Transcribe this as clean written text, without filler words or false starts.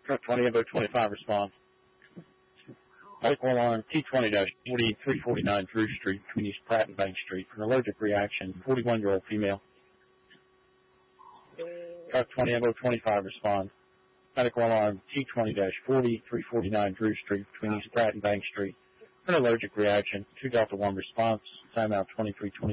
Truck 20 Evo 25 response. Medical alarm T20-4349 Drew Street between East Pratt and Bank Street for an allergic reaction. 41-year-old female. Truck 20 Evo 25 response. Medical alarm T20-4349 Drew Street between East Pratt and Bank Street for an allergic reaction. 2 Delta 1 response. Timeout 23:20.